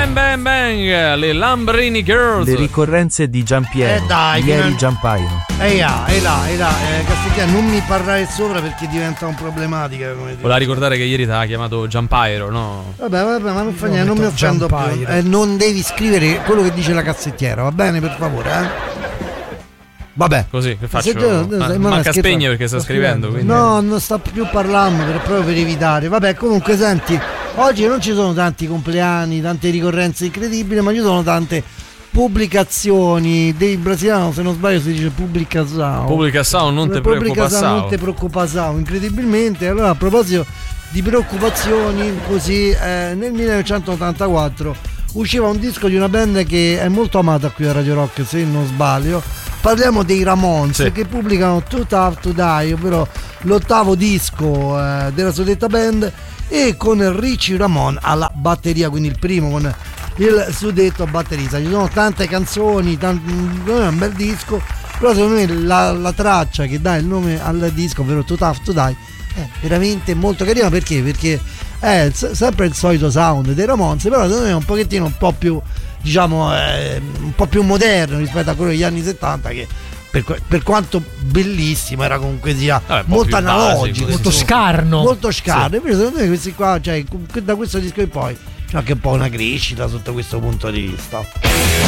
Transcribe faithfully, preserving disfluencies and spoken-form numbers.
Bang Bang Bang, le Lambrini Girls. Le ricorrenze di Giampiero. Eh dai, ieri non... Giampaio. Ehi là, ehi là, ehi là, eh, Castigliano, non mi parlare sopra perché diventa un problematica. Voleva ricordare che ieri ti ha chiamato Giampairo, no? Vabbè, vabbè, ma non fa niente, non mi offendo più. Eh, non devi scrivere quello che dice la cassettiera, va bene, per favore, eh? Vabbè, così che faccio? Se, ah, manca spegne perché sta scrivendo, quindi... No, non sta più parlando per, proprio per evitare. Vabbè, comunque senti, oggi non ci sono tanti compleanni, tante ricorrenze incredibili, ma ci sono tante pubblicazioni dei brasiliani, se non sbaglio si dice pubblicação. Pubblicação, non te preoccupação. Non te preoccupação, incredibilmente. Allora, a proposito di preoccupazioni, così eh, nel millenovecentottantaquattro usciva un disco di una band che è molto amata qui a Radio Rock, se non sbaglio. Parliamo dei Ramones, sì, che pubblicano Too Tough to Die, ovvero l'ottavo disco eh, della suddetta band, e con Richie Ramone alla batteria, quindi il primo con il suddetto batterista. Ci sono tante canzoni, tanti, non è un bel disco, però secondo me la, la traccia che dà il nome al disco, ovvero Too Tough to Die, è veramente molto carina. Perché? Perché è sempre il solito sound dei Ramones, però secondo me è un pochettino un po' più, diciamo, eh, un po' più moderno rispetto a quello degli anni settanta, che per, per quanto bellissimo era comunque sia Vabbè, molto analogico, basico, molto scarno molto scarno, sì. Invece secondo me questi qua, cioè da questo disco in poi c'è anche un po' una crescita sotto questo punto di vista.